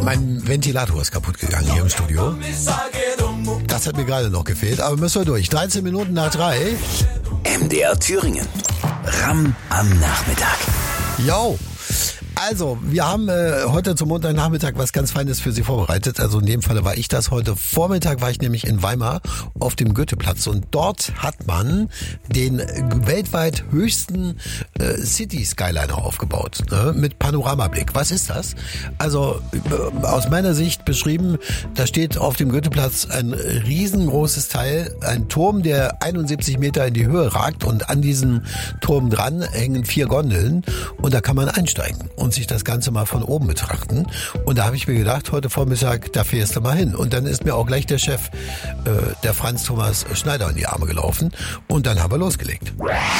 Mein Ventilator ist kaputt gegangen hier im Studio. Das hat mir gerade noch gefehlt, aber müssen wir durch. 13 Minuten nach 3. MDR Thüringen. Ram am Nachmittag. Jo. Also, wir haben heute zum Montagnachmittag was ganz Feines für Sie vorbereitet. Also in dem Falle war ich das. Heute Vormittag war ich nämlich in Weimar auf dem Goetheplatz und dort hat man den weltweit höchsten City Skyliner aufgebaut, ne, mit Panoramablick. Was ist das? Also aus meiner Sicht beschrieben, da steht auf dem Goetheplatz ein riesengroßes Teil, ein Turm, der 71 Meter in die Höhe ragt und an diesem Turm dran hängen 4 Gondeln und da kann man einsteigen und sich das Ganze mal von oben betrachten. Und da habe ich mir gedacht, heute Vormittag, da fährst du mal hin. Und dann ist mir auch gleich der Chef, der Franz Thomas Schneider, in die Arme gelaufen. Und dann haben wir losgelegt.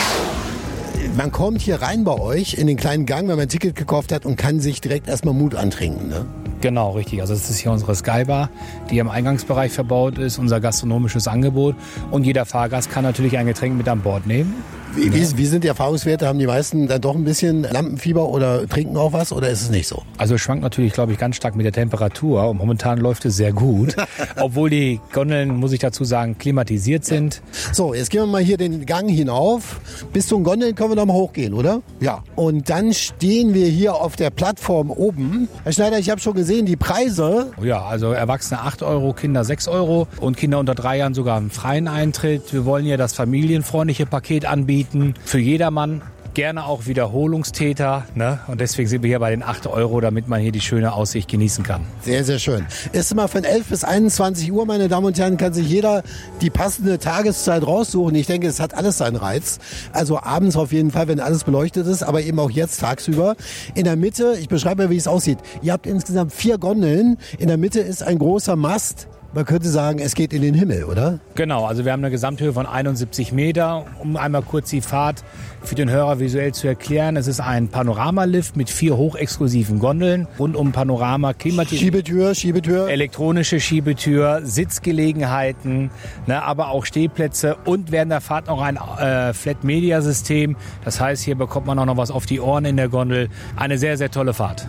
Man kommt hier rein bei euch in den kleinen Gang, wenn man ein Ticket gekauft hat und kann sich direkt erstmal Mut antrinken, ne? Genau, richtig. Also das ist hier unsere Skybar, die im Eingangsbereich verbaut ist, unser gastronomisches Angebot. Und jeder Fahrgast kann natürlich ein Getränk mit an Bord nehmen. Wie sind die Erfahrungswerte? Haben die meisten dann doch ein bisschen Lampenfieber oder trinken auch was oder ist es nicht so? Also es schwankt natürlich, glaube ich, ganz stark mit der Temperatur. Und momentan läuft es sehr gut. Obwohl die Gondeln, muss ich dazu sagen, klimatisiert sind. So, jetzt gehen wir mal hier den Gang hinauf. Bis zu den Gondeln können wir noch mal hochgehen, oder? Ja. Und dann stehen wir hier auf der Plattform oben. Herr Schneider, ich habe schon gesehen, die Preise. Ja, also Erwachsene 8 Euro, Kinder 6 Euro und Kinder unter 3 Jahren sogar einen freien Eintritt. Wir wollen ja das familienfreundliche Paket anbieten. Für jedermann, gerne auch Wiederholungstäter, ne? Und deswegen sind wir hier bei den 8 Euro, damit man hier die schöne Aussicht genießen kann. Sehr, sehr schön. Ist immer von 11 bis 21 Uhr, meine Damen und Herren, kann sich jeder die passende Tageszeit raussuchen. Ich denke, es hat alles seinen Reiz. Also abends auf jeden Fall, wenn alles beleuchtet ist, aber eben auch jetzt tagsüber. In der Mitte, ich beschreibe mal, wie es aussieht. Ihr habt insgesamt 4 Gondeln. In der Mitte ist ein großer Mast. Man könnte sagen, es geht in den Himmel, oder? Genau, also wir haben eine Gesamthöhe von 71 Meter. Um einmal kurz die Fahrt für den Hörer visuell zu erklären. Es ist ein Panoramalift mit 4 hochexklusiven Gondeln. Rund um Panorama, Schiebetür. Elektronische Schiebetür, Sitzgelegenheiten, ne, aber auch Stehplätze und während der Fahrt noch ein Flat-Media-System. Das heißt, hier bekommt man auch noch was auf die Ohren in der Gondel. Eine sehr, sehr tolle Fahrt.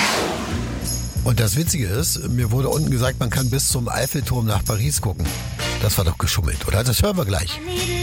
Und das Witzige ist, mir wurde unten gesagt, man kann bis zum Eiffelturm nach Paris gucken. Das war doch geschummelt, oder? Das hören wir gleich.